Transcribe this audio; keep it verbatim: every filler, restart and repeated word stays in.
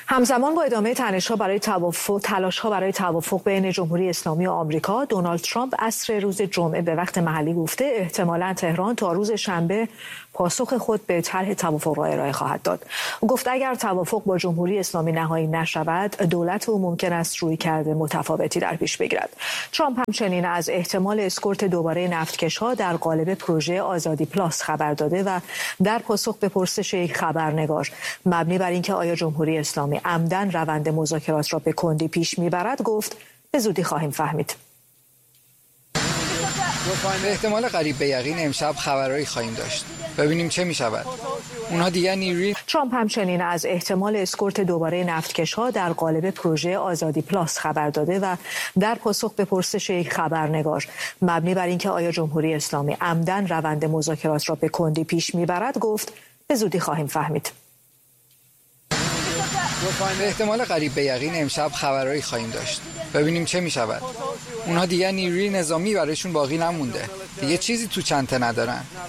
همزمان با ادامه تنش‌ها برای توافق تلاش‌ها برای توافق بین جمهوری اسلامی و آمریکا، دونالد ترامپ عصر روز جمعه به وقت محلی گفته احتمالاً تهران تا روز شنبه پاسخ خود به طرح توافق را ارائه خواهد داد. او گفت اگر توافق با جمهوری اسلامی نهایی نشود، دولت او ممکن است رویکرد متفاوتی در پیش بگیرد. ترامپ همچنین از احتمال اسکورت دوباره نفتکش‌ها در قالب پروژه آزادی پلاس خبر داده و در پاسخ به پرسش یک خبرنگار مبنی بر اینکه آیا جمهوری اسلامی عمدن روند مذاکرات را به کندی پیش میبرد گفت به زودی خواهیم فهمید. به احتمال قریب به یقین امشب خبرایی خواهیم داشت. ببینیم چه میشود. اونها دیگر نیروی ترامپ همچنین از احتمال اسکورت دوباره نفتکش‌ها در قالب پروژه آزادی پلاس خبر داده و در پاسخ به پرسش یک خبرنگار مبنی بر اینکه آیا جمهوری اسلامی عمدن روند مذاکرات را به کندی پیش میبرد گفت به زودی خواهیم فهمید. به احتمال قریب به یقین امشب خبرایی خواهیم داشت. ببینیم چه میشود. اونها دیگر نیروی نظامی برایشون باقی نمونده. دیگه چیزی تو چنته ندارن.